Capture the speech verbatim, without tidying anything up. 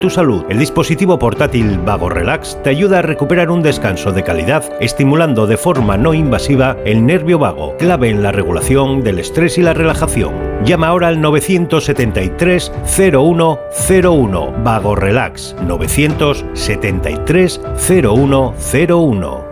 Tu salud. El dispositivo portátil Vago Relax te ayuda a recuperar un descanso de calidad, estimulando de forma no invasiva el nervio vago, clave en la regulación del estrés y la relajación. Llama ahora al novecientos setenta y tres cero uno cero uno. Vago Relax. novecientos setenta y tres cero uno cero uno.